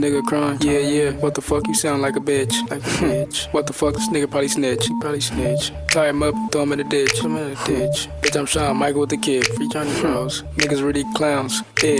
Nigga crying, yeah, yeah. What the fuck, you sound like a bitch. Like a bitch. What the fuck, this nigga probably snitch. He probably snitch. Tie him up, throw him in the ditch. I'm in the ditch. Bitch, I'm Shawn Michael with the kid. Free Johnny Bros. Niggas really clowns. Yeah.